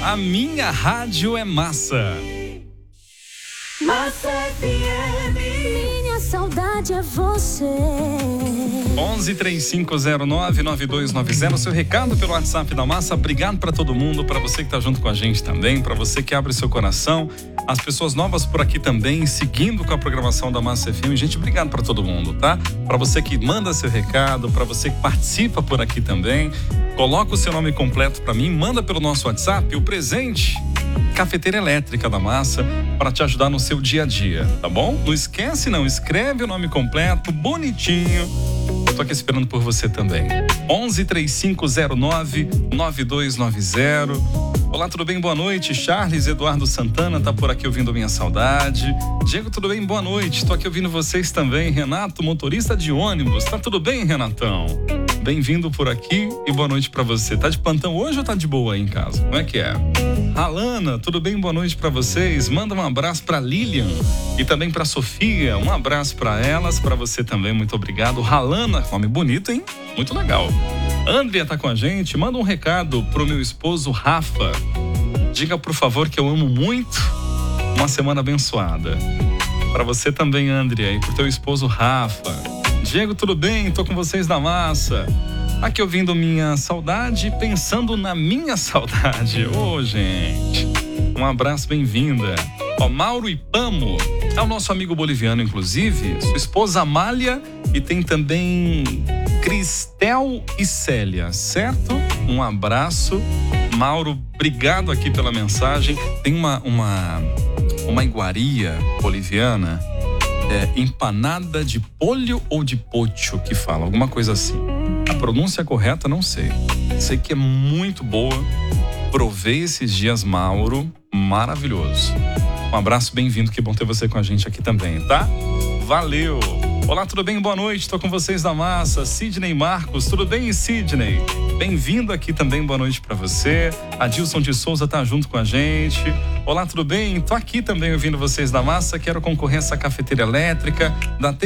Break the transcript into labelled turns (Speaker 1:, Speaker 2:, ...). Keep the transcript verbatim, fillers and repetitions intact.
Speaker 1: A minha rádio é massa.
Speaker 2: Massa F M. Minha saudade é você.
Speaker 1: onze, três cinco zero nove, nove dois nove zero. Seu recado pelo WhatsApp da Massa. Obrigado para todo mundo, para você que tá junto com a gente também, para você que abre seu coração, as pessoas novas por aqui também, seguindo com a programação da Massa F M. Gente, obrigado para todo mundo, tá? Para você que manda seu recado, para você que participa por aqui também, coloca o seu nome completo para mim, manda pelo nosso WhatsApp o presente Cafeteira Elétrica da Massa para te ajudar no seu dia a dia, tá bom? Não esquece não, escreve o nome completo, bonitinho. Eu tô aqui esperando por você também. onze, três cinco zero nove, nove dois nove zero. Olá, tudo bem? Boa noite. Charles Eduardo Santana tá por aqui ouvindo Minha Saudade. Diego, tudo bem? Boa noite. Tô aqui ouvindo vocês também. Renato, motorista de ônibus. Tá tudo bem, Renatão? Bem-vindo por aqui e boa noite pra você. Tá de plantão hoje ou tá de boa aí em casa? Como é que é? Alana, tudo bem? Boa noite pra vocês. Manda um abraço pra Lilian e também pra Sofia. Um abraço pra elas, pra você também. Muito obrigado. Ralana, nome bonito, hein? Muito legal. Andrea tá com a gente. Manda um recado pro meu esposo Rafa. Diga, por favor, que eu amo muito. Uma semana abençoada. Pra você também, Andrea, e pro teu esposo Rafa. Diego, tudo bem? Tô com vocês da Massa. Aqui ouvindo Minha Saudade, pensando na minha saudade. Ô, oh, gente. Um abraço, bem-vinda. Ó, Mauro Ipamo é o nosso amigo boliviano, inclusive. Sua esposa Amália e tem também Cristel e Célia, certo? Um abraço. Mauro, obrigado aqui pela mensagem. Tem uma, uma, uma iguaria boliviana, é, empanada de polho ou de pocho, que fala, alguma coisa assim. A pronúncia correta, não sei. Sei que é muito boa. Provei esses dias, Mauro. Maravilhoso. Um abraço, bem-vindo. Que bom ter você com a gente aqui também, tá? Valeu. Olá, tudo bem? Boa noite. Tô com vocês da Massa. Sidney Marcos. Tudo bem, Sidney? Bem-vindo aqui também. Boa noite pra você. Adilson de Souza tá junto com a gente. Olá, tudo bem? Tô aqui também ouvindo vocês da Massa. Quero concorrer a essa cafeteira elétrica da